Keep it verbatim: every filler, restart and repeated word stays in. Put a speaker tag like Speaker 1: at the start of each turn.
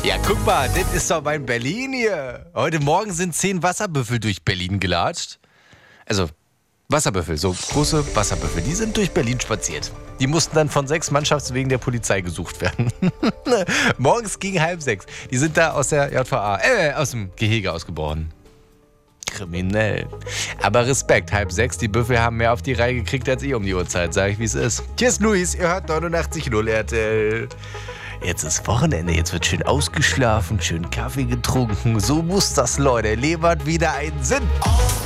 Speaker 1: Ja, guck mal, das ist doch mein Berlin hier. Heute Morgen sind zehn Wasserbüffel durch Berlin gelatscht. Also, Wasserbüffel, so große Wasserbüffel, die sind durch Berlin spaziert. Die mussten dann von sechs Mannschaftswegen der Polizei gesucht werden. Morgens gegen halb sechs. Die sind da aus der J V A, äh, aus dem Gehege ausgebrochen. Kriminell. Aber Respekt, halb sechs, die Büffel haben mehr auf die Reihe gekriegt als ich um die Uhrzeit, sag ich, wie es ist. Hier ist Luis, ihr hört neunundachtzig Komma null R T L. Jetzt ist Wochenende, jetzt wird schön ausgeschlafen, schön Kaffee getrunken. So muss das, Leute. Leben hat wieder einen Sinn.